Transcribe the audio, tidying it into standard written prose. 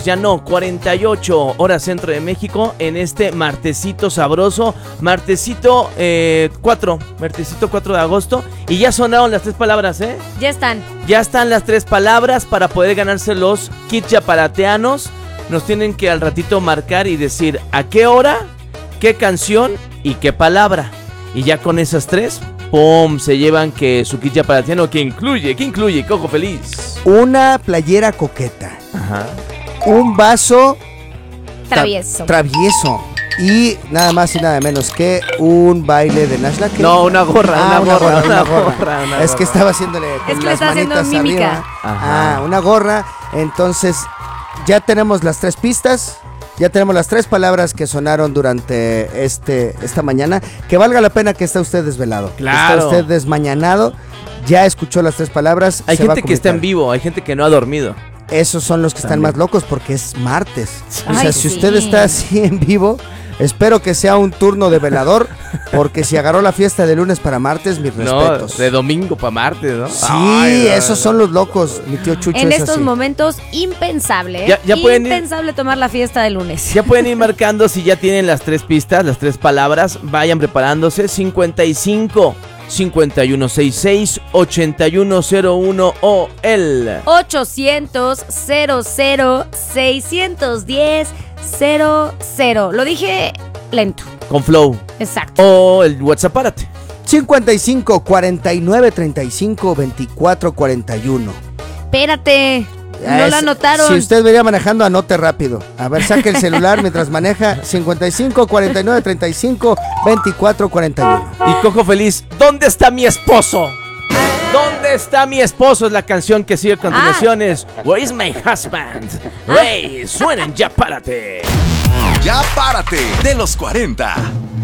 Ya no, 48 horas centro de México en este martesito sabroso, martesito 4 de agosto. Y ya sonaron las 3 palabras, ¿eh? Ya están. Ya están las 3 palabras para poder ganarse los kits yaparateanos. Nos tienen que al ratito marcar y decir a qué hora, qué canción y qué palabra. Y ya con esas 3, ¡pum!, se llevan que su kit yaparateano que incluye, Cojo Feliz. Una playera coqueta. Ajá. Un vaso Travieso. y nada más y nada menos que un baile de Nash Lackey. No, una gorra. Es que estaba haciéndole con Es que le las está haciendo manitas mímica. arriba. Ajá. Una gorra. Entonces, ya tenemos las 3 pistas. Ya tenemos las 3 palabras que sonaron durante esta mañana. Que valga la pena que esté usted desvelado. Claro. Está usted desmañanado. Ya escuchó las 3 palabras. Hay se va a gente que está en comunicar. vivo, hay gente que no ha dormido. Esos son los que están También. más locos porque es martes. O sea, Ay, si sí. usted está así en vivo, espero que sea un turno de velador, porque si agarró la fiesta de lunes para martes, mis respetos. No, de domingo para martes, ¿no? Sí, Ay, no, esos no. son los locos, mi tío Chucho En es estos así. momentos, impensable. Ya pueden ir- Impensable tomar la fiesta de lunes. Ya pueden ir marcando si ya tienen las 3 pistas, las 3 palabras. Vayan preparándose. 55 5166 8101 o el 800 00 610 00. Lo dije lento. con Flow Exacto. o el WhatsApp. Párate. 55 49 35 24 41. Espérate. No lo anotaron. Si usted venía manejando, anote rápido. A ver, saque el celular mientras maneja. 55 49 35 24 41. Y Cojo Feliz, ¿dónde está mi esposo? ¿Dónde está mi esposo? Es la canción que sigue a continuación. Es Where is my husband? Hey, suenen, ya párate. Ya párate de los 40.